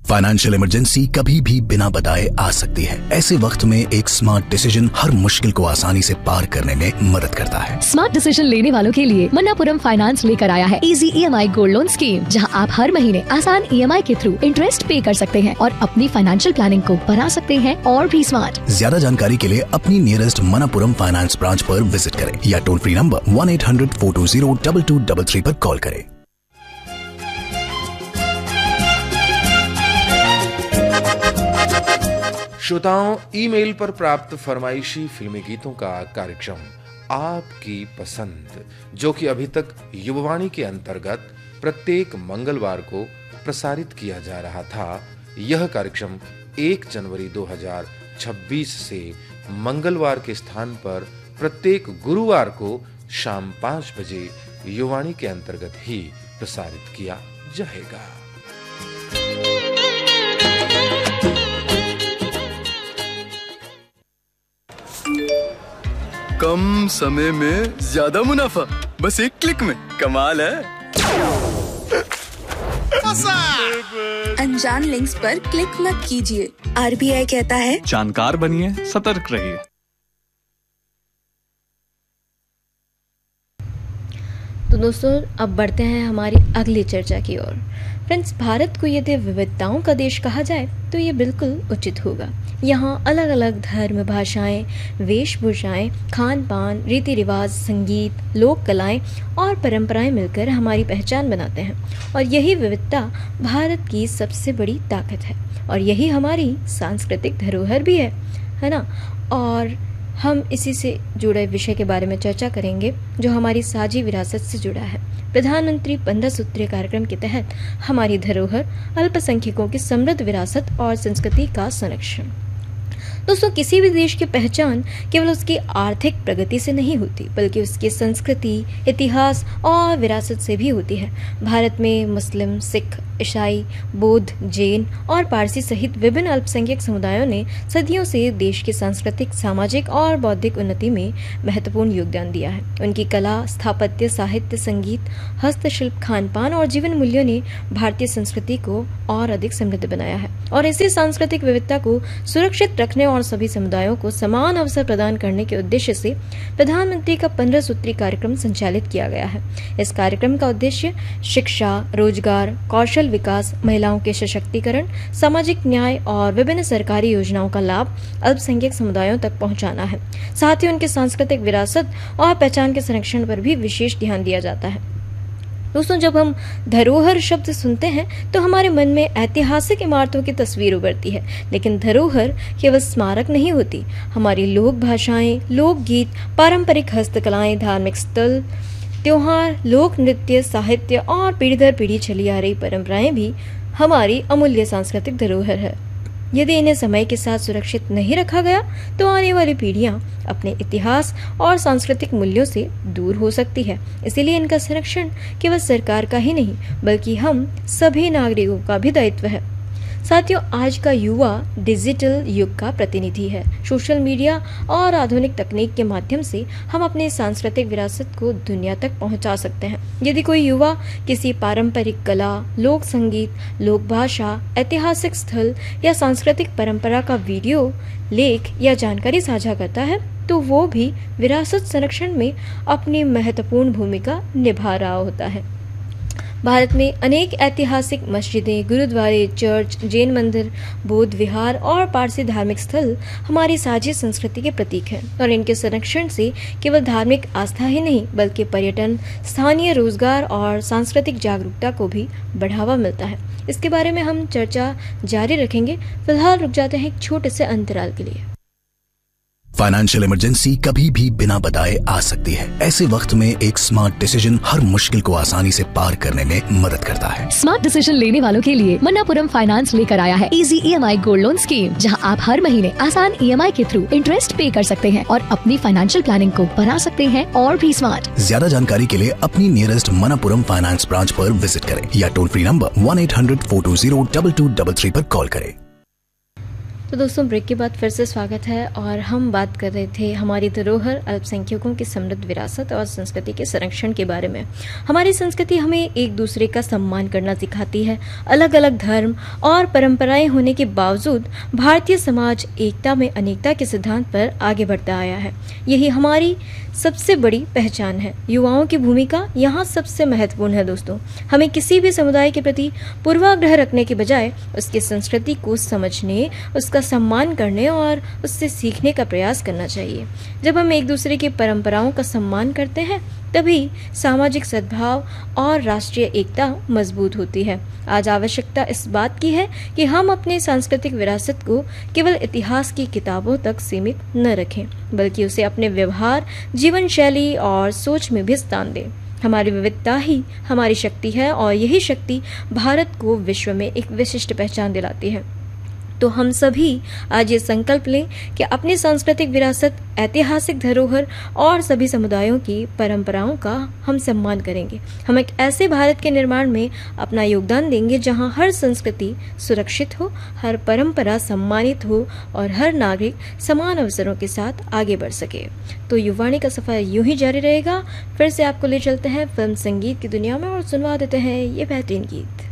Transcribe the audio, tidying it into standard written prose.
Financial emergency कभी भी बिना बताए आ सकती है। ऐसे वक्त में एक स्मार्ट डिसीजन हर मुश्किल को आसानी से पार करने में मदद करता है। स्मार्ट डिसीजन लेने वालों के लिए मन्नापुरम फाइनेंस लेकर आया है easy EMI gold loan scheme, जहां आप हर महीने आसान EMI के थ्रू इंटरेस्ट पे कर सकते हैं और अपनी फाइनेंशियल प्लानिंग को बना सकते हैं और भी स्मार्ट। ज्यादा जानकारी के लिए अपनी नियरेस्ट मन्नापुरम फाइनेंस ब्रांच पर विजिट करें या टोल फ्री नंबर 1-800-420-2233 पर कॉल करें। श्रोताओं, ईमेल पर प्राप्त फरमाइशी फिल्मी गीतों का कार्यक्रम आपकी पसंद, जो कि अभी तक युववाणी के अंतर्गत प्रत्येक मंगलवार को प्रसारित किया जा रहा था, यह कार्यक्रम 1 जनवरी 2026 से मंगलवार के स्थान पर प्रत्येक गुरुवार को शाम 5 बजे युववाणी के अंतर्गत ही प्रसारित किया जाएगा। कम समय में ज्यादा मुनाफा, बस एक क्लिक में। कमाल है। अनजान लिंक्स पर क्लिक मत कीजिए। RBI कहता है जानकार बनिए, सतर्क रहिए। तो दोस्तों, अब बढ़ते हैं हमारी अगली चर्चा की ओर। फ्रेंड्स, भारत को यदि विविधताओं का देश कहा जाए तो ये बिल्कुल उचित होगा। यहाँ अलग अलग धर्म, भाषाएं, वेशभूषाएं, खान पान, रीति रिवाज, संगीत, लोक कलाएं और परंपराएं मिलकर हमारी पहचान बनाते हैं और यही विविधता भारत की सबसे बड़ी ताकत है और यही हमारी सांस्कृतिक धरोहर भी है ना। और हम इसी से जुड़े विषय के बारे में चर्चा करेंगे जो हमारी साझी विरासत से जुड़ा है। प्रधानमंत्री 15 सूत्रीय कार्यक्रम के तहत हमारी धरोहर, अल्पसंख्यकों की समृद्ध विरासत और संस्कृति का संरक्षण। दोस्तों, किसी भी देश की पहचान केवल उसकी आर्थिक प्रगति से नहीं होती, बल्कि उसकी संस्कृति, इतिहास और विरासत से भी होती है। भारत में मुस्लिम, सिख, ईसाई, बौद्ध, जैन और पारसी सहित विभिन्न अल्पसंख्यक समुदायों ने सदियों से देश की सांस्कृतिक, सामाजिक और बौद्धिक उन्नति में महत्वपूर्ण योगदान दिया है। उनकी कला, स्थापत्य, साहित्य, संगीत, हस्तशिल्प, खान पान और जीवन मूल्यों ने भारतीय संस्कृति को और अधिक समृद्ध बनाया है और इसी सांस्कृतिक विविधता को सुरक्षित रखने और सभी समुदायों को समान अवसर प्रदान करने के उद्देश्य से प्रधानमंत्री का 15 सूत्री कार्यक्रम संचालित किया गया है। इस कार्यक्रम का उद्देश्य शिक्षा, रोजगार, कौशल विकास, महिलाओं के सशक्तिकरण, सामाजिक न्याय और विभिन्न सरकारी योजनाओं का लाभ अल्पसंख्यक समुदायों तक पहुंचाना है। साथ ही उनकी सांस्कृतिक विरासत और पहचान के संरक्षण पर भी विशेष ध्यान दिया जाता है। दोस्तों, जब हम धरोहर शब्द सुनते हैं तो हमारे मन में ऐतिहासिक इमारतों की तस्वीर उभरती है, लेकिन धरोहर केवल स्मारक नहीं होती। हमारी लोक भाषाएं, लोकगीत, पारंपरिक हस्तकलाएं, धार्मिक स्थल, त्योहार, लोक नृत्य, साहित्य और पीढ़ी दर पीढ़ी चली आ रही परंपराएं भी हमारी अमूल्य सांस्कृतिक धरोहर है। यदि इन्हें समय के साथ सुरक्षित नहीं रखा गया तो आने वाली पीढ़ियां अपने इतिहास और सांस्कृतिक मूल्यों से दूर हो सकती है। इसीलिए इनका संरक्षण केवल सरकार का ही नहीं, बल्कि हम सभी नागरिकों का भी दायित्व है। साथियों, आज का युवा डिजिटल युग का प्रतिनिधि है। सोशल मीडिया और आधुनिक तकनीक के माध्यम से हम अपनी सांस्कृतिक विरासत को दुनिया तक पहुंचा सकते हैं। यदि कोई युवा किसी पारंपरिक कला, लोक संगीत, लोक भाषा, ऐतिहासिक स्थल या सांस्कृतिक परंपरा का वीडियो, लेख या जानकारी साझा करता है तो वो भी विरासत संरक्षण में अपनी महत्वपूर्ण भूमिका निभा रहा होता है। भारत में अनेक ऐतिहासिक मस्जिदें, गुरुद्वारे, चर्च, जैन मंदिर, बौद्ध विहार और पारसी धार्मिक स्थल हमारी साझी संस्कृति के प्रतीक हैं और इनके संरक्षण से केवल धार्मिक आस्था ही नहीं, बल्कि पर्यटन, स्थानीय रोजगार और सांस्कृतिक जागरूकता को भी बढ़ावा मिलता है। इसके बारे में हम चर्चा जारी रखेंगे। फिलहाल रुक जाते हैं एक छोटे से अंतराल के लिए। फाइनेंशियल इमरजेंसी कभी भी बिना बताए आ सकती है। ऐसे वक्त में एक स्मार्ट डिसीजन हर मुश्किल को आसानी से पार करने में मदद करता है। स्मार्ट डिसीजन लेने वालों के लिए मन्नापुरम फाइनेंस लेकर आया है easy EMI gold loan scheme, जहां आप हर महीने आसान EMI के थ्रू इंटरेस्ट पे कर सकते हैं और अपनी फाइनेंशियल प्लानिंग को बना सकते हैं और भी स्मार्ट। ज्यादा जानकारी के लिए अपनी नियरेस्ट मन्नापुरम फाइनेंस ब्रांच पर विजिट करें या टोल फ्री नंबर 1-800-420-2233 पर कॉल करें। तो दोस्तों ब्रेक के बाद फिर से स्वागत है और हम बात कर रहे थे हमारी धरोहर, अल्पसंख्यकों की समृद्ध विरासत और संस्कृति के संरक्षण के बारे में। हमारी संस्कृति हमें एक दूसरे का सम्मान करना सिखाती है। अलग अलग धर्म और परंपराएं होने के बावजूद भारतीय समाज एकता में अनेकता के सिद्धांत पर आगे बढ़ता आया है। यही हमारी सबसे बड़ी पहचान है। युवाओं की भूमिका यहाँ सबसे महत्वपूर्ण है दोस्तों। हमें किसी भी समुदाय के प्रति पूर्वाग्रह रखने के बजाय उसकी संस्कृति को समझने, उसका सम्मान करने और उससे सीखने का प्रयास करना चाहिए। जब हम एक दूसरे की परंपराओं का सम्मान करते हैं तभी सामाजिक सद्भाव और राष्ट्रीय एकता मजबूत होती है। आज आवश्यकता इस बात की है कि हम अपने सांस्कृतिक विरासत को केवल इतिहास की किताबों तक सीमित न रखें, बल्कि उसे अपने व्यवहार, जीवन शैली और सोच में भी स्थान दें। हमारी विविधता ही हमारी शक्ति है और यही शक्ति भारत को विश्व में एक विशिष्ट पहचान दिलाती है। तो हम सभी आज ये संकल्प लें कि अपनी सांस्कृतिक विरासत, ऐतिहासिक धरोहर और सभी समुदायों की परंपराओं का हम सम्मान करेंगे। हम एक ऐसे भारत के निर्माण में अपना योगदान देंगे जहां हर संस्कृति सुरक्षित हो, हर परंपरा सम्मानित हो और हर नागरिक समान अवसरों के साथ आगे बढ़ सके। तो युवाणी का सफर यूं ही जारी रहेगा। फिर से आपको ले चलते हैं फिल्म संगीत की दुनिया में और सुनवा देते हैं ये बेहतरीन गीत।